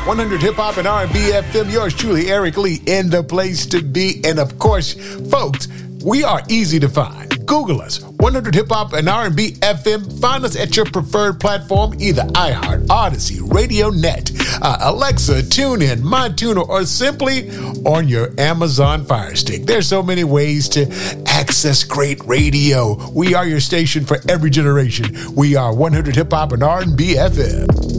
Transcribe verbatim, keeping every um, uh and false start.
one hundred Hip Hop and R and B F M. Yours truly, Eric Lee, in the place to be. And of course, folks, we are easy to find. Google us, one hundred Hip Hop and R and B F M. Find us at your preferred platform, either iHeart, Odyssey, Radio Net, uh, Alexa, TuneIn, MyTuner, or simply on your Amazon Fire Stick. There's so many ways to access great radio. We are your station for every generation. We are one hundred Hip Hop and R and B F M.